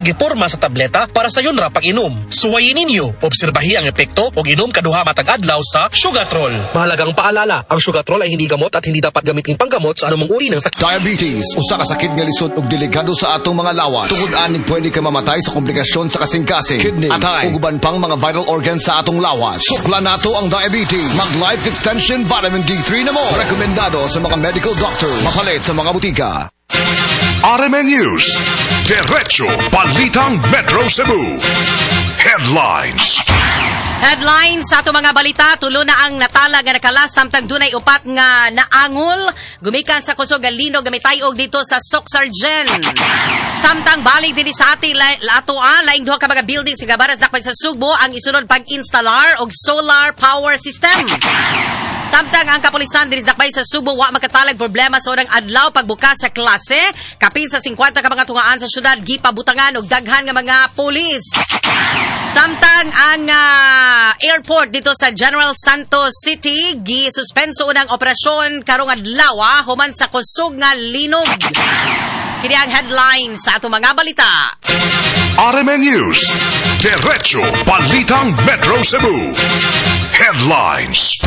giporma sa tableta para sa yun ra pag-inom. Suwayin ninyo, obserbahi ang epekto o inom kaduha matag adlaw sa Sugatrol. Mahalagang paalala, ang Sugatrol ay hindi gamot at hindi dapat gamitin panggamot sa anumang uri ng sakit. Diabetes, usa ka sakit nga lisod ug delikado sa atong mga lawas. Tungod aning pwede ka mamatay sa komplikasyon sa kasing-kasing, kidney, atay, ug uban pang mga vital organs sa atong lawas. Sukla nato ang diabetes. Mag-Life Extension Vitamin D3 na mo. Rekomendado sa mga medical doctors. Mapalit sa mga butika. RMN News, Diretso Balitang Metro Cebu. Headlines. Headlines sa ato mga balita, tulo na ang natala nga nakalas samtang dunay upat nga naangol gumikan sa kusog nga linog gamitayog dito sa Socsargen. Samtang balik din sa ating laing duha ka mga building sa Gabaras Dakpag sa Subo ang isunod pag-instalar og solar power system. Samtang ang kapulisan diris dakbay sa Subo wa makatalag problema sa unang adlaw pagbukas sa klase, kapin sa 50 ka mga tungaan sa syudad gipabutangan og daghan nga mga pulis. Samtang ang airport dito sa General Santos City gisuspenso unang operasyon karong adlaw human sa kusog nga linog. Kini ang headlines sa ato mga balita. RMN News, Diretso Balitang Metro Cebu. Headlines.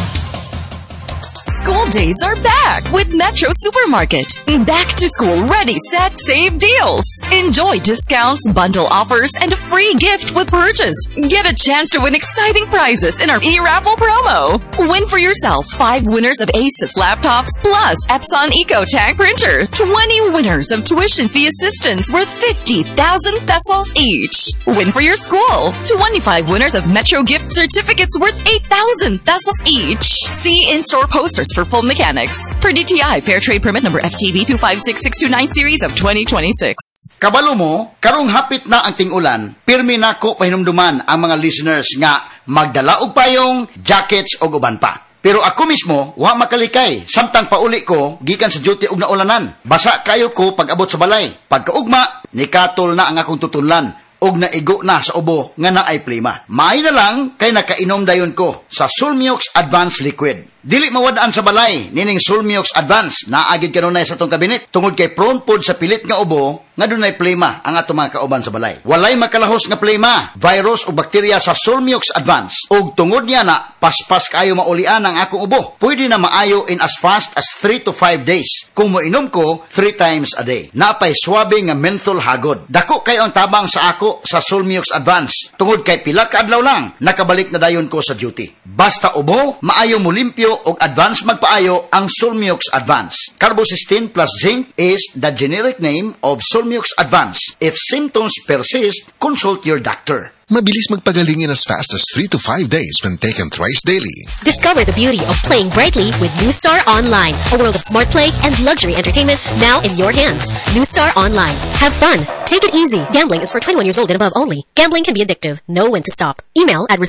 School days are back with Metro Supermarket. Back to school, ready, set, save deals. Enjoy discounts, bundle offers, and a free gift with purchase. Get a chance to win exciting prizes in our e-raffle promo. Win for yourself 5 winners of Asus laptops plus Epson EcoTank printer. 20 winners of tuition fee assistance worth 50,000 pesos each. Win for your school 25 winners of Metro gift certificates worth 8,000 pesos each. See in-store posters for full mechanics. Per DTI Fair Trade Permit number FTB 256629 series of 2026. Kabalo mo, karong hapit na ang ting-ulan, pirmi nako pahinumduman ang mga listeners nga magdala og payong, jackets o uban pa. Pero ako mismo, wa makalikay. Samtang pauli ko, gikan sa duty og naulanan. Basa kayo ko pag-abot sa balay. Pagkaugma, nikatol na ang akong tutunlan. Og naigo na sa ubo nga naay plima. Maay na lang kay nakainom dayon ko sa Sulmiox Advanced Liquid. Dili mawadaan sa balay nining Sulmiox Advanced naagid kanunay sa tong kabinet tungod kay prone pod sa pilit nga ubo nga dunay plema ang ato mga kauban sa balay. Walay makalahos nga plema, virus o bakterya sa Sulmiox Advanced. Og tungod niya na paspas kayo maulian ang akong ubo. Pwede na maayo in as fast as 3 to 5 days kung moinom ko 3 times a day. Napay swabe nga menthol hagod. Dako kayo ang tabang sa ako sa Sulmiox Advanced. Tungod kay pila ka adlaw lang nakabalik na dayon ko sa duty. Basta ubo, maayo mo limpyo og advance magpaayo ang Sulmiox Advance. Carbocysteine plus zinc is the generic name of Sulmiox Advance. If symptoms persist, consult your doctor. Mabilis magpagaling in as fast as 3 to 5 days when taken thrice daily. Discover the beauty of playing brightly with New Star Online. A world of smart play and luxury entertainment now in your hands. New Star Online. Have fun. Take it easy. Gambling is for 21 years old and above only. Gambling can be addictive. Know when to stop. Email at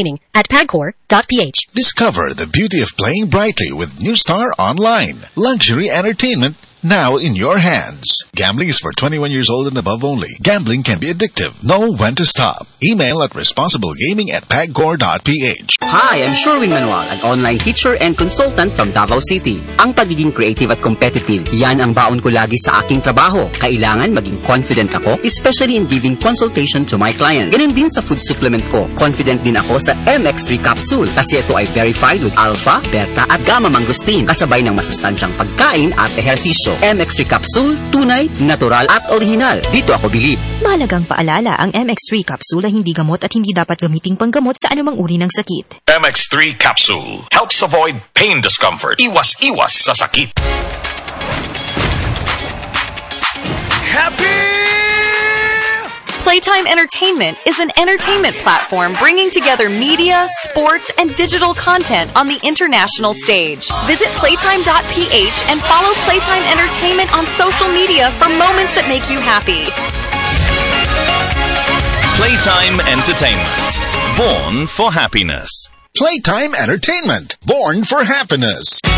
responsiblegaming@pagcor.ph. Discover the beauty of playing brightly with New Star Online. Luxury entertainment now in your hands. Gambling is for 21 years old and above only. Gambling can be addictive. Know when to stop. Email at responsiblegaming@pagcor.ph. Hi, I'm Sherwin Manuel, an online teacher and consultant from Davao City. Ang pagiging creative at competitive, yan ang baon ko lagi sa aking trabaho. Kailangan maging confident ako, especially in giving consultation to my client. Ganun din sa food supplement ko. Confident din ako sa MX3 capsule kasi ito ay verified with alpha, beta at gamma mangosteen kasabay ng masustansyang pagkain at ehersisyo. MX3 capsule, tunay, natural at original. Dito ako bilib. Mahalagang paalala, ang MX3 capsule ay hindi gamot at hindi dapat gamiting panggamot sa anumang uri ng sakit. MX3 Capsule helps avoid pain discomfort. Iwas-iwas sa sakit. Happy! Playtime Entertainment is an entertainment platform bringing together media, sports, and digital content on the international stage. Visit playtime.ph and follow Playtime Entertainment on social media for moments that make you happy. Playtime Entertainment. Born for happiness. Playtime Entertainment. Born for happiness.